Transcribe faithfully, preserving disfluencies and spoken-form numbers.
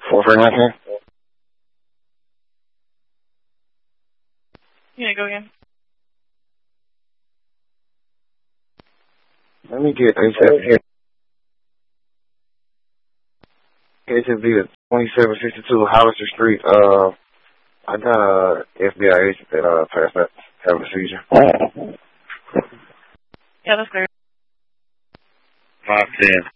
four for nineteen? Yeah, go again. Let me get A seven here. It should be the twenty-seven sixty-two Hollister Street. Uh, I got a F B I agent that uh, passed that, having a seizure. Yeah, that's clear. five ten.